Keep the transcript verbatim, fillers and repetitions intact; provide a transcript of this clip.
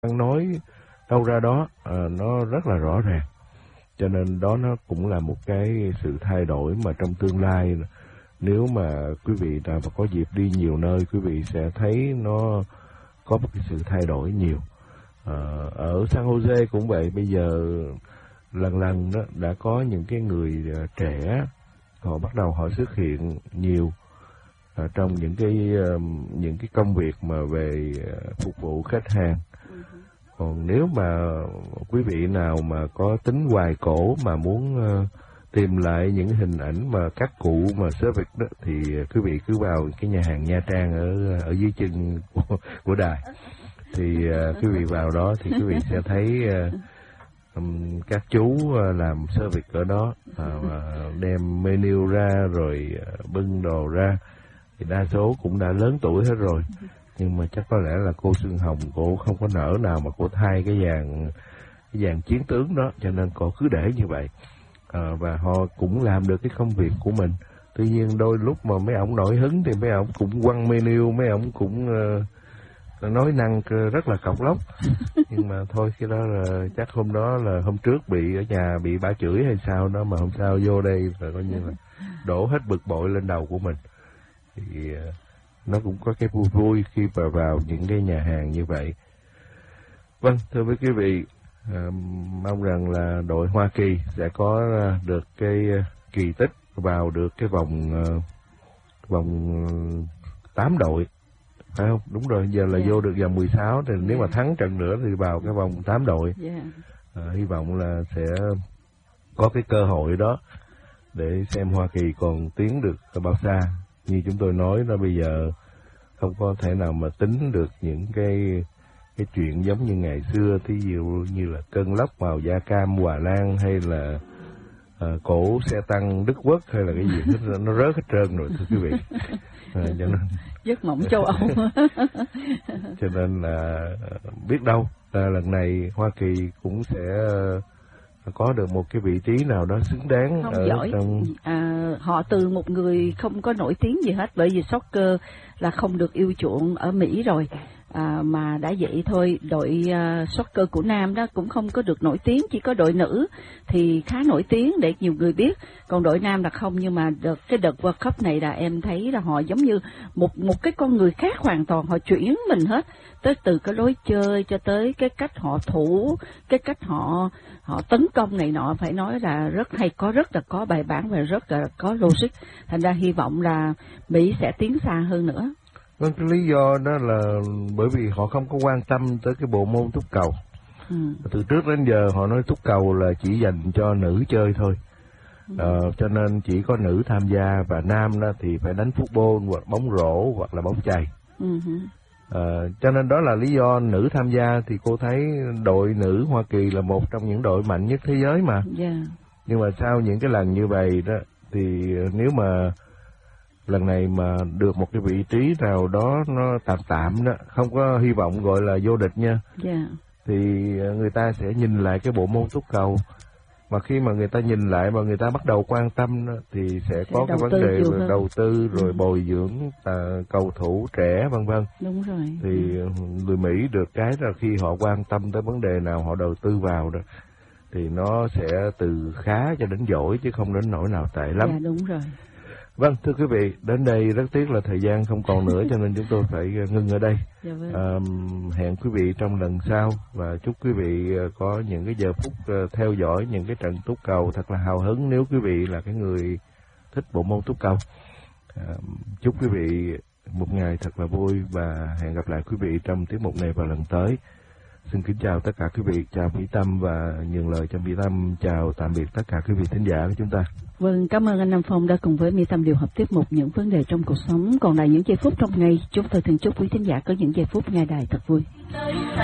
ăn nói đâu ra đó à, nó rất là rõ ràng, cho nên đó nó cũng là một cái sự thay đổi mà trong tương lai, nếu mà quý vị nào mà có dịp đi nhiều nơi, quý vị sẽ thấy nó có một cái sự thay đổi nhiều. À, ở San Jose cũng vậy, bây giờ lần lần đó đã có những cái người trẻ họ bắt đầu họ xuất hiện nhiều à, trong những cái những cái công việc mà về phục vụ khách hàng. Còn nếu mà quý vị nào mà có tính hoài cổ mà muốn uh, tìm lại những hình ảnh mà các cụ mà service đó, thì quý vị cứ vào cái nhà hàng Nha Trang ở ở dưới chân của, của đài, thì uh, quý vị vào đó thì quý vị sẽ thấy uh, um, các chú uh, làm service ở đó uh, đem menu ra rồi uh, bưng đồ ra, thì đa số cũng đã lớn tuổi hết rồi. Nhưng mà chắc có lẽ là cô Xuân Hồng cô không có nỡ nào mà cô thay cái dàn cái dàn chiến tướng đó, cho nên cô cứ để như vậy. À, và họ cũng làm được cái công việc của mình. Tuy nhiên đôi lúc mà mấy ổng nổi hứng thì mấy ổng cũng quăng menu, mấy ổng cũng uh, nói năng rất là cọc lóc. Nhưng mà thôi, cái đó là chắc hôm đó là hôm trước bị ở nhà bị bà chửi hay sao đó, mà hôm sau vô đây là coi như là đổ hết bực bội lên đầu của mình. Thì uh, nó cũng có cái vui vui khi mà vào những cái nhà hàng như vậy. Vâng, thưa với quý vị, à, mong rằng là đội Hoa Kỳ sẽ có được cái kỳ tích vào được cái vòng uh, vòng tám đội, phải không? Đúng rồi, giờ là yeah. vô được vòng mười sáu, thì yeah. nếu mà thắng trận nữa thì vào cái vòng tám đội. Yeah. À, hy vọng là sẽ có cái cơ hội đó để xem Hoa Kỳ còn tiến được bao xa. Như chúng tôi nói đó, bây giờ không có thể nào mà tính được những cái cái chuyện giống như ngày xưa, thí dụ như là cơn lốc màu da cam Hòa Lan, hay là uh, cổ xe tăng Đức Quốc, hay là cái gì hết, nó rớt hết trơn rồi, thưa quý vị. À, cho nên giấc mộng châu Âu. Cho nên là biết đâu là lần này Hoa Kỳ cũng sẽ có được một cái vị trí nào đó xứng đáng. Không ở giỏi. Trong... À, họ từ một người không có nổi tiếng gì hết, bởi vì soccer là không được yêu chuộng ở Mỹ rồi. À, mà đã vậy thôi, đội uh, soccer của nam đó cũng không có được nổi tiếng, chỉ có đội nữ thì khá nổi tiếng để nhiều người biết, còn đội nam là không. Nhưng mà đợt, cái đợt World Cup này là em thấy là họ giống như một một cái con người khác hoàn toàn, họ chuyển mình hết, tới từ cái lối chơi cho tới cái cách họ thủ, cái cách họ họ tấn công này nọ, phải nói là rất hay, có rất là có bài bản và rất là có logic. Thành ra hy vọng là Mỹ sẽ tiến xa hơn nữa. Vâng, cái lý do đó là bởi vì họ không có quan tâm tới cái bộ môn túc cầu. Ừ. Từ trước đến giờ họ nói túc cầu là chỉ dành cho nữ chơi thôi. Ừ. Ờ, cho nên chỉ có nữ tham gia, và nam đó thì phải đánh football hoặc bóng rổ hoặc là bóng chày. Ừ. Ờ, cho nên đó là lý do nữ tham gia, thì cô thấy đội nữ Hoa Kỳ là một trong những đội mạnh nhất thế giới mà. Yeah. Nhưng mà sau những cái lần như vậy đó, thì nếu mà lần này mà được một cái vị trí nào đó nó tạm tạm đó, không có hy vọng gọi là vô địch nha, yeah. thì người ta sẽ nhìn lại cái bộ môn túc cầu. Mà khi mà người ta nhìn lại và người ta bắt đầu quan tâm đó, thì sẽ, sẽ có cái vấn đề về đầu tư rồi ừ. bồi dưỡng à, cầu thủ trẻ vân vân. Đúng rồi. Thì ừ. người Mỹ được cái là khi họ quan tâm tới vấn đề nào họ đầu tư vào đó, thì nó sẽ từ khá cho đến giỏi, chứ không đến nỗi nào tệ lắm. Dạ, đúng rồi. Vâng, thưa quý vị, đến đây rất tiếc là thời gian không còn nữa, cho nên chúng tôi phải ngưng ở đây. Dạ vâng. À, hẹn quý vị trong lần sau, và chúc quý vị có những cái giờ phút theo dõi những cái trận túc cầu thật là hào hứng, nếu quý vị là cái người thích bộ môn túc cầu. À, chúc quý vị một ngày thật là vui, và hẹn gặp lại quý vị trong tiết mục này vào lần tới. Xin kính chào tất cả quý vị, chào Mỹ Tâm, và nhường lời cho Mỹ Tâm chào tạm biệt tất cả quý vị thính giả của chúng ta. Vâng, cảm ơn anh Nam Phong đã cùng với Mỹ Tâm điều hợp tiết mục những vấn đề trong cuộc sống. Còn là những giây phút trong ngày, chúng tôi thường chúc quý thính giả có những giây phút nghe đài thật vui.